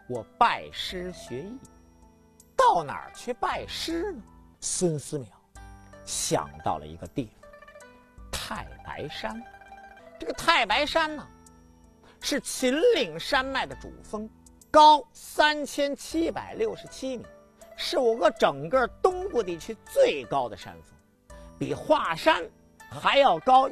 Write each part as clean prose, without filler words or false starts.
我拜师学艺。到哪儿去拜师呢？孙思邈想到了一个地方，太白山。这个太白山呢，是秦岭山脉的主峰，高3767米，是我国整个东部地区最高的山峰，比华山还要高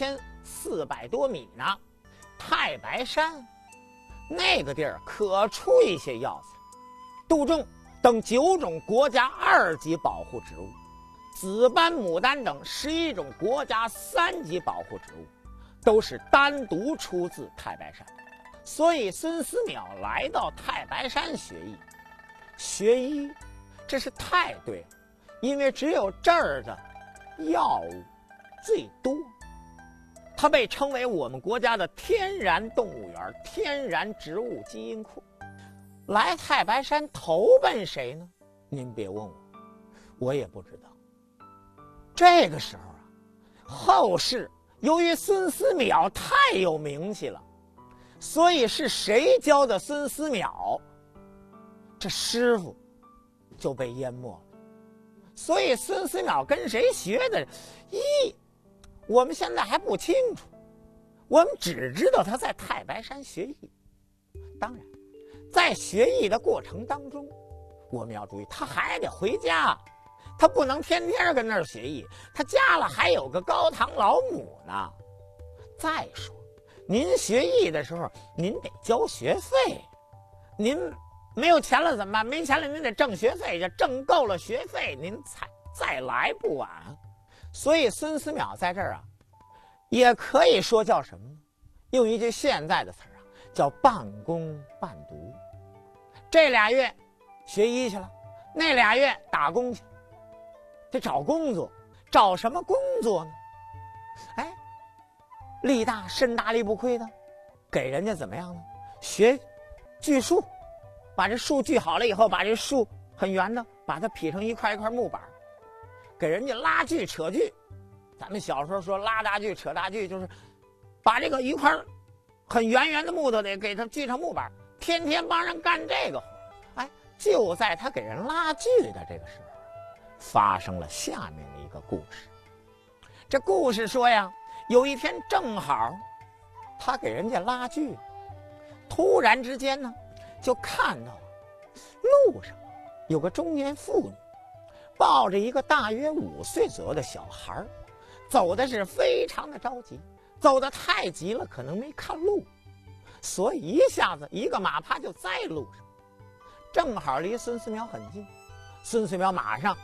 1400多米呢。太白山那个地儿可出一些药材，杜仲等9种国家2级保护植物，紫斑牡丹等11种国家3级保护植物，都是单独出自太白山。所以孙思邈来到太白山学艺，学医这是太对了，因为只有这儿的药物最多。它被称为我们国家的天然动物园、天然植物基因库。来太白山投奔谁呢？您别问我，我也不知道。这个时候啊，后世由于孙思邈太有名气了，所以是谁教的孙思邈，这师傅就被淹没了。所以孙思邈跟谁学的我们现在还不清楚，我们只知道他在太白山学艺。当然在学艺的过程当中，我们要注意，他还得回家，他不能天天跟那儿学艺，他家了还有个高堂老母呢。再说您学艺的时候您得交学费，您没有钱了怎么办？没钱了您得挣学费，挣够了学费您才再来不晚。所以孙思邈在这儿啊，也可以说叫什么呢？用一句现在的词儿啊，叫半工半读。这俩月学医去了，那俩月打工去，得找工作。找什么工作呢？哎，力大身大力不亏的，给人家怎么样呢？学锯树，把这树锯好了以后，把这树很圆的，把它劈成一块一块木板，给人家拉锯扯锯。咱们小时候说拉大锯扯大锯，就是把这个一块很圆的木头得给它锯成木板，天天帮人干这个活。哎，就在他给人拉锯的这个时候，发生了下面的一个故事。这故事说呀，有一天正好他给人家拉锯，突然之间呢，就看到路上有个中年妇女抱着一个大约5岁左右的小孩，走的是非常的着急，走得太急了，可能没看路，所以一下子一个马趴就栽路上，正好离孙思邈很近。孙思邈马上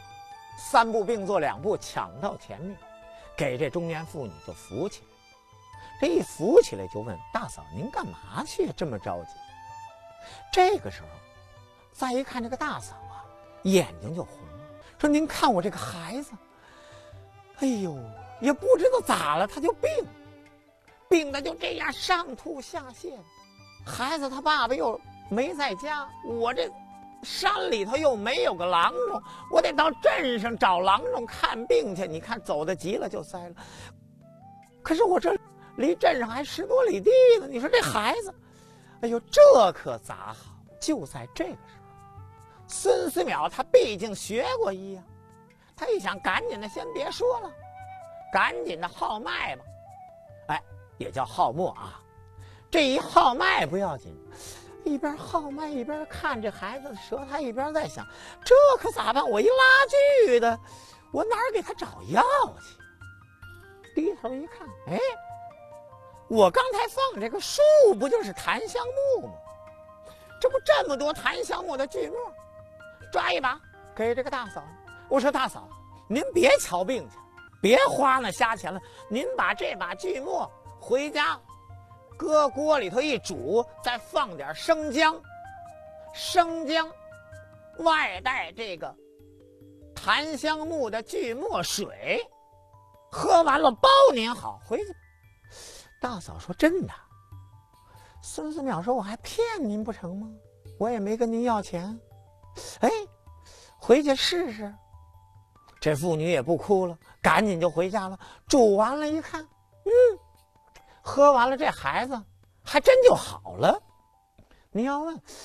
3步并作2步抢到前面，给这中年妇女就扶起来。这一扶起来就问：大嫂您干嘛去这么着急？这个时候再一看这个大嫂啊，眼睛就红了，说您看我这个孩子，哎呦也不知道咋了，他就病的就这样上吐下泻的。孩子他爸爸又没在家，我这山里头又没有个郎中，我得到镇上找郎中看病去。你看走得急了就栽了，可是我这离镇上还10多里地呢，你说这孩子，哎呦这可咋好？就在这个时候，孙思邈他毕竟学过医呀，他一想赶紧的先别说了，赶紧的号脉吧。哎，也叫号脉啊。这一号脉不要紧，一边号脉一边看这孩子的舌苔，一边在想这可咋办？我一拉锯的，我哪儿给他找药去？低头一看，哎，我刚才放这个树不就是檀香木吗？这不这么多檀香木的锯末，抓一把给这个大嫂。我说大嫂，您别瞧病去，别花那瞎钱了，您把这把锯末回家搁锅里头一煮，再放点生姜，生姜外带这个檀香木的锯末水，喝完了包您好，回去。大嫂说真的？孙思邈说我还骗您不成吗？我也没跟您要钱。哎，回去试试。这妇女也不哭了，赶紧就回家了。煮完了一看，喝完了这孩子还真就好了。您要问